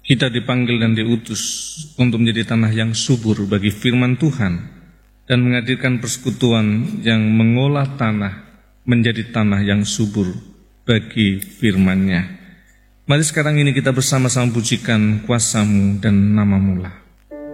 Kita dipanggil dan diutus untuk menjadi tanah yang subur bagi firman Tuhan dan menghadirkan persekutuan yang mengolah tanah menjadi tanah yang subur bagi firman-Nya. Mari sekarang ini kita bersama-sama pujikan kuasa-Mu dan nama-Mu lah.